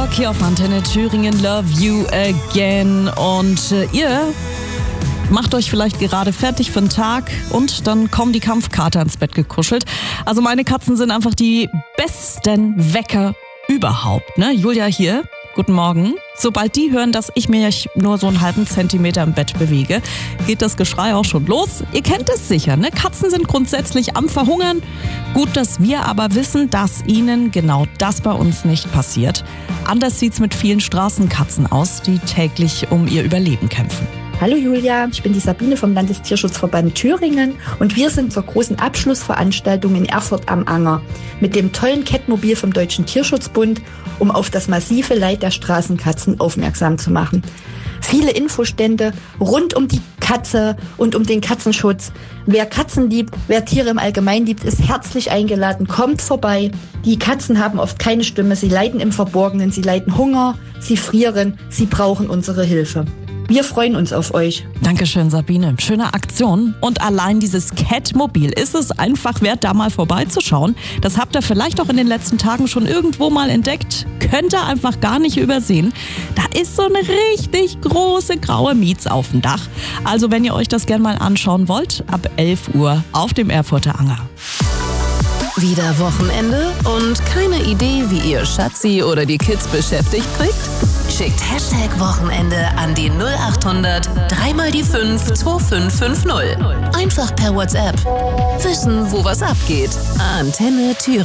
Talk hier auf Antenne Thüringen, Love You Again. Und ihr macht euch vielleicht gerade fertig für den Tag und dann kommen die Kampfkater ins Bett gekuschelt. Also meine Katzen sind einfach die besten Wecker überhaupt. Ne? Julia hier, guten Morgen. Sobald die hören, dass ich mich nur so einen halben Zentimeter im Bett bewege, geht das Geschrei auch schon los. Ihr kennt es sicher, ne? Katzen sind grundsätzlich am Verhungern. Gut, dass wir aber wissen, dass ihnen genau das bei uns nicht passiert. Anders sieht's mit vielen Straßenkatzen aus, die täglich um ihr Überleben kämpfen. Hallo Julia, ich bin die Sabine vom Landestierschutzverband Thüringen und wir sind zur großen Abschlussveranstaltung in Erfurt am Anger mit dem tollen Catmobil vom Deutschen Tierschutzbund, um auf das massive Leid der Straßenkatzen aufmerksam zu machen. Viele Infostände rund um die Katze und um den Katzenschutz. Wer Katzen liebt, wer Tiere im Allgemeinen liebt, ist herzlich eingeladen. Kommt vorbei. Die Katzen haben oft keine Stimme, sie leiden im Verborgenen, sie leiden Hunger, sie frieren, sie brauchen unsere Hilfe. Wir freuen uns auf euch. Dankeschön, Sabine. Schöne Aktion. Und allein dieses Catmobil ist es einfach wert, da mal vorbeizuschauen. Das habt ihr vielleicht auch in den letzten Tagen schon irgendwo mal entdeckt. Könnt ihr einfach gar nicht übersehen. Da ist so eine richtig große graue Mietz auf dem Dach. Also wenn ihr euch das gerne mal anschauen wollt, ab 11 Uhr auf dem Erfurter Anger. Wieder Wochenende und keine Idee, wie ihr Schatzi oder die Kids beschäftigt kriegt? Schickt #Wochenende an die 0800 3 die 5 2550. Einfach per WhatsApp. Wissen, wo was abgeht. Antenne Thüringen.